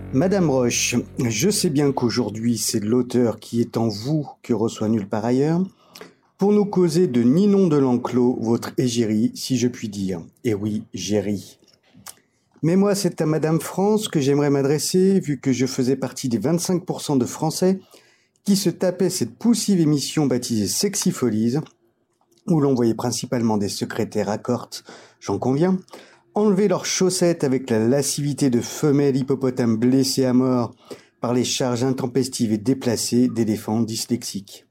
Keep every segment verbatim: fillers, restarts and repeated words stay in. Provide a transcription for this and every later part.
Madame Roche, je sais bien qu'aujourd'hui c'est l'auteur qui est en vous que reçoit nulle part ailleurs, pour nous causer de Ninon de l'Enclos, votre égérie, si je puis dire. Et oui, gérie. Mais moi, c'est à Madame France que j'aimerais m'adresser, vu que je faisais partie des vingt-cinq pour cent de Français qui se tapaient cette poussive émission baptisée Sexy Folies, où l'on voyait principalement des secrétaires à corte, j'en conviens, enlever leurs chaussettes avec la lascivité de femelles hippopotames blessées à mort par les charges intempestives et déplacées d'éléphants dyslexiques.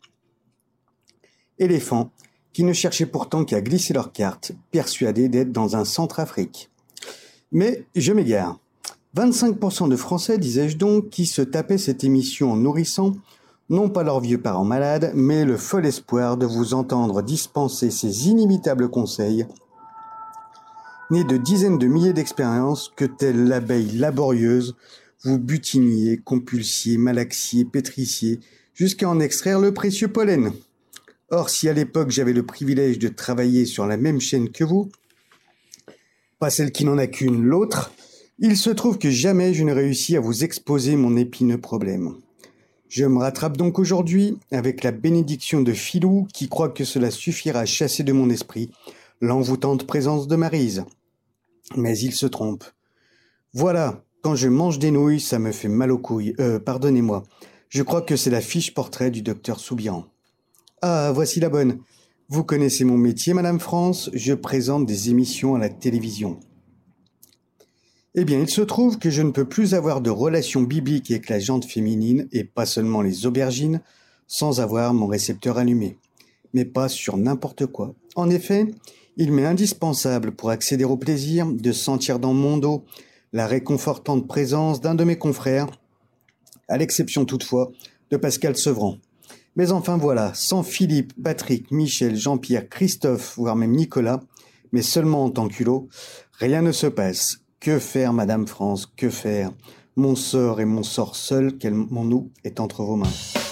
Éléphants qui ne cherchaient pourtant qu'à glisser leurs cartes, persuadés d'être dans un Centrafrique. Mais je m'égare. vingt-cinq pour cent de Français, disais-je donc, qui se tapaient cette émission en nourrissant, non pas leurs vieux parents malades, mais le fol espoir de vous entendre dispenser ces inimitables conseils, nés de dizaines de milliers d'expériences que, telle l'abeille laborieuse, vous butiniez, compulsiez, malaxiez, pétrissiez, jusqu'à en extraire le précieux pollen. Or, si à l'époque j'avais le privilège de travailler sur la même chaîne que vous, pas celle qui n'en a qu'une, l'autre, il se trouve que jamais je ne réussis à vous exposer mon épineux problème. Je me rattrape donc aujourd'hui avec la bénédiction de Filou qui croit que cela suffira à chasser de mon esprit l'envoûtante présence de Maryse. Mais il se trompe. Voilà, quand je mange des nouilles, ça me fait mal aux couilles. Euh, pardonnez-moi. Je crois que c'est la fiche portrait du docteur Soubiran. Ah, voici la bonne. Vous connaissez mon métier, Madame France, je présente des émissions à la télévision. Eh bien, il se trouve que je ne peux plus avoir de relation biblique avec la jante féminine, et pas seulement les aubergines, sans avoir mon récepteur allumé. Mais pas sur n'importe quoi. En effet, il m'est indispensable pour accéder au plaisir de sentir dans mon dos la réconfortante présence d'un de mes confrères, à l'exception toutefois de Pascal Sevran. Mais enfin voilà, sans Philippe, Patrick, Michel, Jean-Pierre, Christophe, voire même Nicolas, mais seulement en tant culot, rien ne se passe. Que faire, Madame France, que faire? Mon sort et mon sort seul, quel mon nous est entre vos mains.